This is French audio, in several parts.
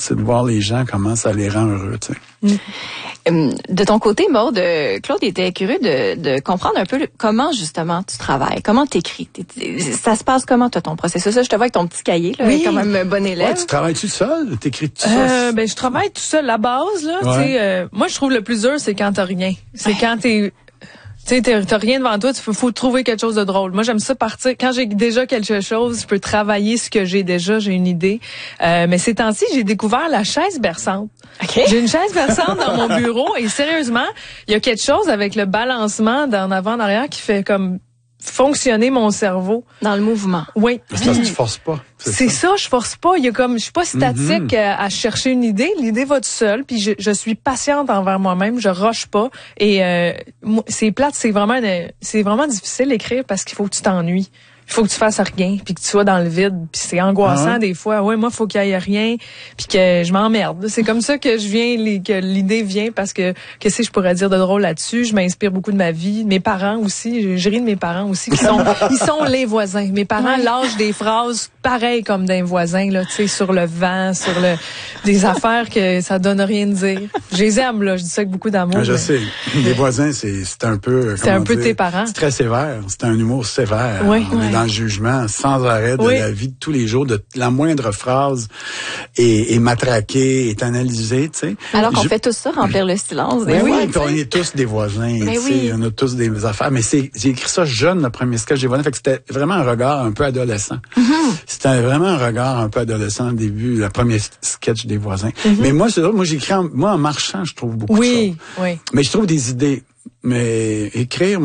c'est de voir les gens, comment ça les rend heureux, tu sais. De ton côté, Maude, Claude était curieux de comprendre un peu comment justement tu travailles, comment t'écris. Ça se passe comment, toi, ton processus? Je te vois avec ton petit cahier, là, quand même un bon élève. Ouais, tu travailles-tu seul? T'écris tout ça? Je travaille tout seul. La base, là, tu sais, moi, je trouve le plus dur, c'est quand t'as rien. C'est quand tu sais, t'as rien devant toi, faut trouver quelque chose de drôle. Moi, j'aime ça partir. Quand j'ai déjà quelque chose, je peux travailler ce que j'ai déjà, j'ai une idée. Mais ces temps-ci, j'ai découvert la chaise berçante. Okay. J'ai une chaise berçante dans mon bureau et sérieusement, il y a quelque chose avec le balancement d'en avant, en arrière qui fait comme fonctionner mon cerveau. Dans le mouvement. Oui. Parce que tu forces pas. C'est ça, je force pas. Il y a comme, je suis pas statique à chercher une idée. L'idée va tout seul. Puis je suis patiente envers moi-même. Je rush pas. Et c'est plate. C'est vraiment difficile d'écrire parce qu'il faut que tu t'ennuies. Il faut que tu fasses rien, puis que tu sois dans le vide, puis c'est angoissant des fois. Ouais, moi, faut qu'il y ait rien, puis que je m'emmerde. C'est comme ça que que l'idée vient, parce que si je pourrais dire de drôle là-dessus, je m'inspire beaucoup de ma vie, mes parents aussi. Je ris de mes parents aussi, ils sont les voisins. Mes parents lâchent des phrases pareilles comme d'un voisin, là, tu sais, sur le vent, des affaires que ça donne rien de dire. Je les aime, là. Je dis ça avec beaucoup d'amour. Je sais. Les voisins, c'est un peu. C'est un peu tes parents. C'est très sévère. C'est un humour sévère. Oui. On est dans le jugement sans arrêt de la vie de tous les jours, de la moindre phrase est matraquée, est analysée, tu sais. Alors qu'on fait tout ça, remplir le silence. Oui, puis on est tous des voisins, tu sais, on a tous des affaires. Mais j'ai écrit ça jeune, le premier sketch des voisins, fait que c'était vraiment un regard un peu adolescent. C'était vraiment un regard un peu adolescent au début, le premier sketch des voisins. Mais moi, c'est vrai, moi j'écris en marchant, je trouve beaucoup de choses. Oui. Mais je trouve des idées. Mais écrire,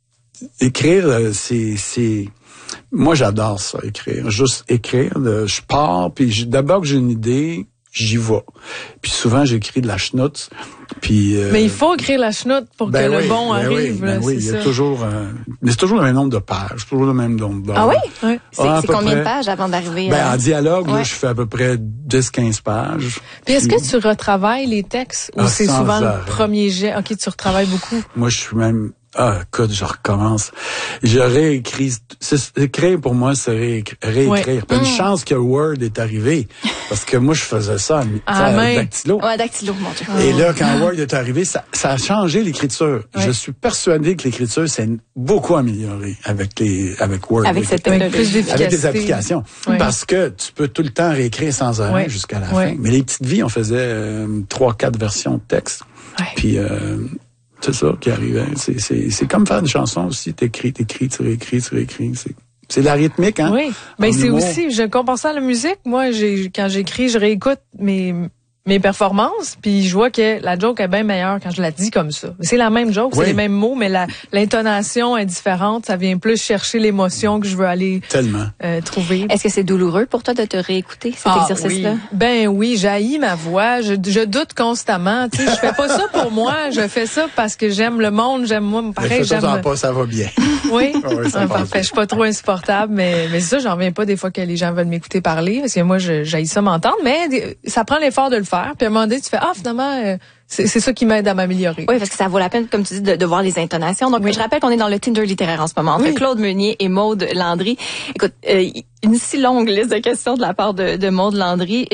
c'est moi, j'adore ça, écrire. Juste écrire. Je pars, puis d'abord que j'ai une idée, j'y vais. Puis souvent, j'écris de la schnoute. Puis, mais il faut écrire la schnoute pour que le bon arrive. Oui, il y a toujours... mais c'est toujours le même nombre de pages, toujours le même nombre d'heures. Ah oui? C'est combien de pages avant d'arriver en dialogue, là, je fais à peu près 10-15 pages. Puis est-ce que tu retravailles les textes ou c'est souvent le premier jet? OK, tu retravailles beaucoup. Moi, je suis même... écoute, je recommence. Je réécris. Écrire, pour moi, c'est réécrire. Puis une chance que Word est arrivé. Parce que moi, je faisais ça à dactylo. Ouais, dactylo, mon Dieu. Et là, quand Word est arrivé, ça a changé l'écriture. Ouais. Je suis persuadé que l'écriture s'est beaucoup améliorée avec Word. Avec cette technologie. Avec des applications. Oui. Parce que tu peux tout le temps réécrire sans arrêt jusqu'à la fin. Mais les petites vies, on faisait 3-4 versions de texte. Ouais. Puis... c'est ça qui arrivait. C'est comme faire une chanson aussi. T'écris, tu réécris. C'est la rythmique, hein? Oui. Ben, c'est aussi, je compare ça à la musique. Moi, quand j'écris, je réécoute mes performances, puis je vois que la joke est bien meilleure quand je la dis comme ça. C'est la même joke, c'est les mêmes mots, mais l'intonation est différente. Ça vient plus chercher l'émotion que je veux aller trouver. Est-ce que c'est douloureux pour toi de te réécouter, cet exercice-là? Oui. Ben oui, j'haïs ma voix. Je doute constamment. Tu sais, je fais pas ça pour moi. Je fais ça parce que j'aime le monde. J'aime moi. Pareil, ça va bien. Oui. Parfait. Je suis pas trop insupportable, mais ça, j'en reviens pas des fois que les gens veulent m'écouter parler, parce que moi, j'haïs ça m'entendre. Mais ça prend l'effort de le faire. Puis à un moment donné, tu fais finalement c'est ça qui m'aide à m'améliorer. Oui, parce que ça vaut la peine, comme tu dis, de voir les intonations. Donc je rappelle qu'on est dans le Tinder littéraire en ce moment entre Claude Meunier et Maude Landry. Écoute, une si longue liste de questions de la part de Maude Landry.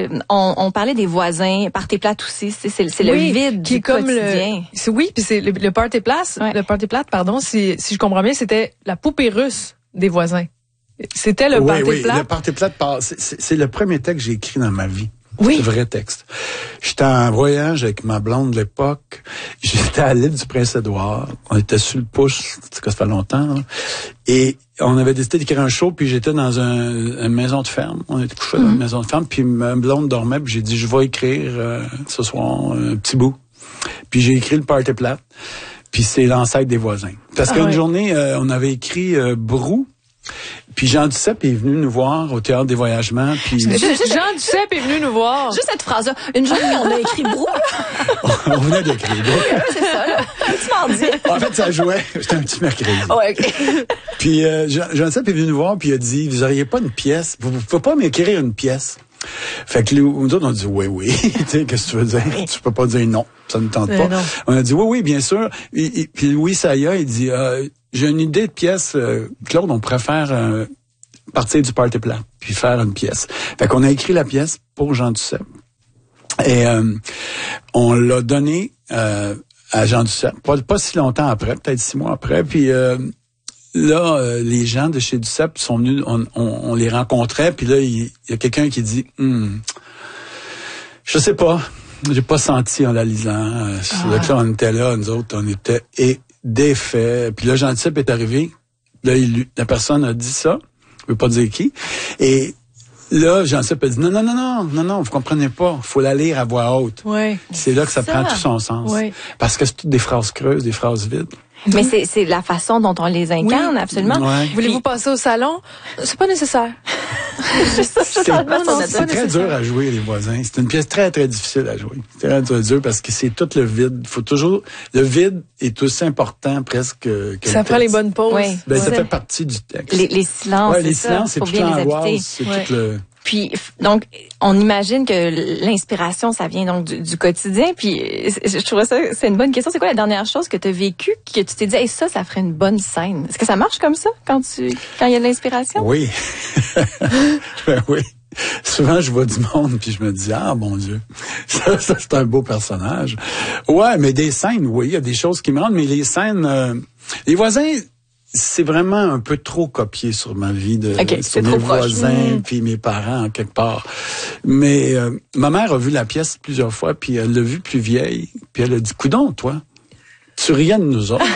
On parlait des voisins, party plate aussi, c'est le vide qui est comme quotidien. Puis c'est le party plate, le party plate, pardon, si je comprends bien, c'était la poupée russe des voisins. C'était le party plate. Le party plate, c'est le premier texte que j'ai écrit dans ma vie. Oui. C'est vrai texte. J'étais en voyage avec ma blonde de l'époque. J'étais à l'île du Prince-Édouard. On était sur le push, ça fait longtemps. Là. Et on avait décidé d'écrire un show, puis j'étais dans une maison de ferme. On était couchés dans une maison de ferme, puis ma blonde dormait, puis j'ai dit, je vais écrire ce soir un petit bout. Puis j'ai écrit le party plate, puis c'est l'ancêtre des voisins. Parce qu'une journée, on avait écrit Brou. Puis Jean Duceppe est venu nous voir au Théâtre des Voyagements. Puis Jean Duceppe est venu nous voir. Juste cette phrase-là. Une journée, on a écrit Brou. On venait d'écrire Brou. C'est ça, là. Tu m'en dis. En fait, ça jouait. C'était un petit mercredi. Ouais, OK. Puis Jean Duceppe est venu nous voir, puis il a dit, vous auriez pas une pièce? Vous pouvez pas m'écrire une pièce? Fait que nous autres, on a dit oui. Tu sais, qu'est-ce que tu veux dire? Tu peux pas dire non. Ça ne tente pas. Non. On a dit oui, bien sûr. Puis Louis Saya, il dit, j'ai une idée de pièce, Claude, on pourrait faire partir du party plate, puis faire une pièce. Fait qu'on a écrit la pièce pour Jean Duceppe. Et on l'a donné à Jean Duceppe, pas si longtemps après, peut-être 6 mois après. Puis là, les gens de chez Duceppe sont venus, on les rencontrait, puis là, il y a quelqu'un qui dit je sais pas, j'ai pas senti en la lisant. Là, on était là, nous autres, on était défaits. Puis là, Jean Duceppe est arrivé. Là, la personne a dit ça. Je veux pas dire qui. Et là, Jean Duceppe a dit non, vous comprenez pas. Faut la lire à voix haute. Ouais. C'est là que ça prend tout son sens. Ouais. Parce que c'est toutes des phrases creuses, des phrases vides. Mais c'est la façon dont on les incarne, absolument. Ouais. Voulez-vous passer au salon? C'est pas nécessaire. C'est très dur à jouer, les voisins. C'est une pièce très, très difficile à jouer. C'est très dur parce que c'est tout le vide. Faut toujours, le vide est aussi important presque que ça prend les bonnes pauses. Oui. Ben, ça fait partie du texte. Les silences. Ouais, les silences, c'est faut toute bien les l'angoisse, habiter. c'est tout le... Puis, donc, on imagine que l'inspiration, ça vient donc du quotidien. Puis, je trouvais ça, c'est une bonne question. C'est quoi la dernière chose que tu as vécue, que tu t'es dit, hey, ça ferait une bonne scène? Est-ce que ça marche comme ça quand il y a de l'inspiration? Oui. Ben oui. Souvent, je vois du monde puis je me dis, ah, mon Dieu, ça c'est un beau personnage. Ouais, mais des scènes, oui, il y a des choses qui me rendent, mais les scènes, les voisins, c'est vraiment un peu trop copié sur ma vie sur mes voisins puis mes parents en quelque part. Mais ma mère a vu la pièce plusieurs fois puis elle l'a vue plus vieille puis elle a dit coudonc toi, tu riais de nous autres.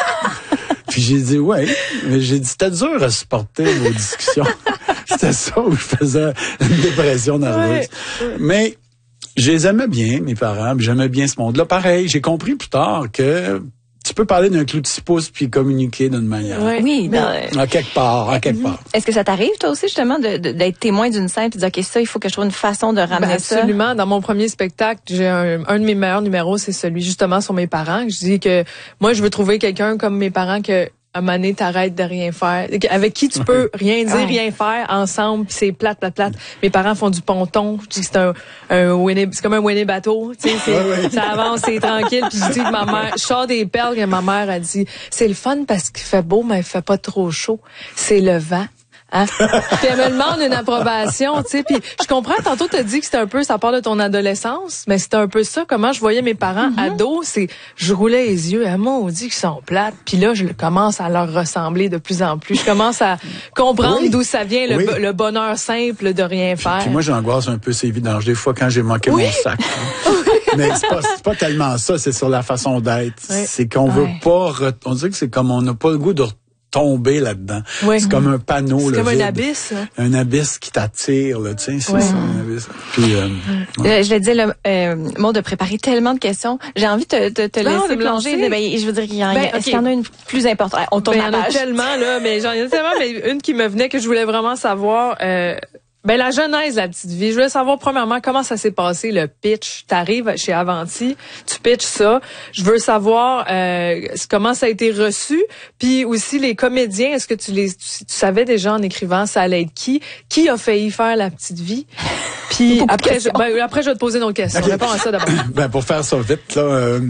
Puis j'ai dit ouais, mais j'ai dit c'était dur à supporter vos discussions. C'était ça où je faisais une dépression nerveuse. Ouais. Mais je les aimais bien mes parents, puis j'aimais bien ce monde-là. Pareil, j'ai compris plus tard que tu peux parler d'un clou de 6 pouces puis communiquer d'une manière. Oui, en quelque part. Est-ce que ça t'arrive, toi aussi, justement, d'être témoin d'une scène et de dire, OK, ça, il faut que je trouve une façon de ramener ça? Absolument. Dans mon premier spectacle, j'ai un de mes meilleurs numéros, c'est celui, justement, sur mes parents. Je dis que moi, je veux trouver quelqu'un comme mes parents que, à un moment donné, t'arrêtes de rien faire. Avec qui tu peux rien dire, rien faire ensemble, pis c'est plate. Mes parents font du ponton. Je dis que c'est comme un Winnie bateau. Tu sais, ça avance, c'est tranquille. Puis je dis que ma mère, je sors des perles que ma mère a dit, c'est le fun parce qu'il fait beau, mais il fait pas trop chaud. C'est le vent. Hein? Puis elle me demande une approbation, tu sais. Puis je comprends, tantôt t'as dit que c'était un peu, ça part de ton adolescence, mais c'était un peu ça, comment je voyais mes parents ados, je roulais les yeux, maudit qu'ils sont plates. Puis là, je commence à leur ressembler de plus en plus. Je commence à comprendre d'où ça vient, le bonheur simple de rien faire. Puis moi, j'angoisse un peu ces vidanges des fois quand j'ai manqué mon sac. Mais c'est pas tellement ça, c'est sur la façon d'être. Oui. C'est qu'on veut pas, on dit que c'est comme on n'a pas le goût de tomber là-dedans. Oui. C'est comme un panneau. C'est comme vide. Un abysse. Hein? Un abysse qui t'attire, là, tu sais, c'est ça, un abysse. Puis, je le disais, Maud de préparer tellement de questions. J'ai envie de te laisser plonger. Je veux dire, est-ce qu'il y en a une plus importante? On tourne la page. Il y en a tellement, là, mais j'en ai tellement, mais une qui me venait que je voulais vraiment savoir, la genèse de La Petite Vie. Je voulais savoir, premièrement, comment ça s'est passé, le pitch. T'arrives chez Avanti, tu pitches ça. Je veux savoir comment ça a été reçu. Puis aussi, les comédiens, est-ce que tu savais déjà en écrivant ça allait être qui? Qui a failli faire La Petite Vie? Puis après, je vais te poser une autre question. Okay. Réponds à ça d'abord. Pour faire ça vite, là...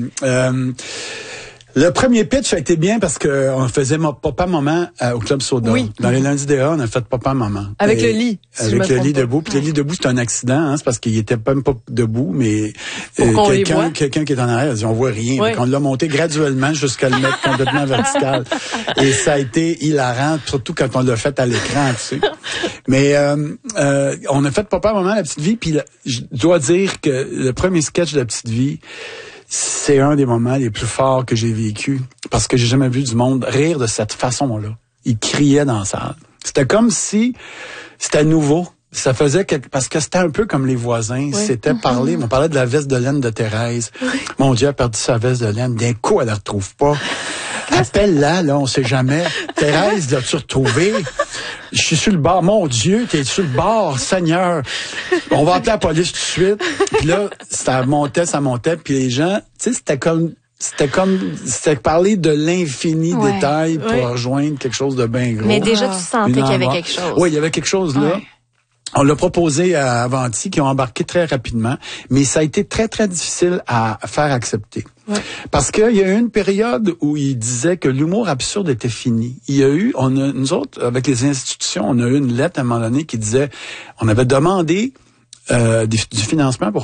le premier pitch a été bien parce que on faisait Papa-Maman au Club Soda. Oui. Dans les lundis DA, on a fait Papa-Maman. Avec le lit. Avec le lit debout. Puis le lit debout, c'est un accident, hein, c'est parce qu'il était même pas debout, mais quelqu'un qui est en arrière, on voit rien. Oui. Donc on l'a monté graduellement jusqu'à le mettre complètement vertical. Et ça a été hilarant, surtout quand on l'a fait à l'écran, tu sais. Mais on a fait Papa-Maman, La Petite Vie, puis je dois dire que le premier sketch de La Petite Vie, c'est un des moments les plus forts que j'ai vécu parce que j'ai jamais vu du monde rire de cette façon-là. Ils criaient dans la salle. C'était comme si c'était nouveau. Ça faisait parce que c'était un peu comme les voisins. Oui. C'était parler. On parlait de la veste de laine de Thérèse. Oui. Mon Dieu, a perdu sa veste de laine. D'un coup, elle la retrouve pas. Appelle-la, là, on sait jamais. Thérèse, l'as-tu retrouvée? Je suis sur le bord. Mon Dieu, t'es sur le bord, Seigneur. On va appeler la police tout de suite. Puis là, ça montait. Puis les gens, tu sais, c'était parler de l'infini détail pour rejoindre quelque chose de bien gros. Mais déjà, tu sentais qu'il y avait quelque chose. Oui, il y avait quelque chose là. Ouais. On l'a proposé à Avanti, qui ont embarqué très rapidement, mais ça a été très, très difficile à faire accepter. Ouais. Parce qu'il y a eu une période où il disait que l'humour absurde était fini. Nous autres, avec les institutions, on a eu une lettre à un moment donné qui disait, on avait demandé du financement pour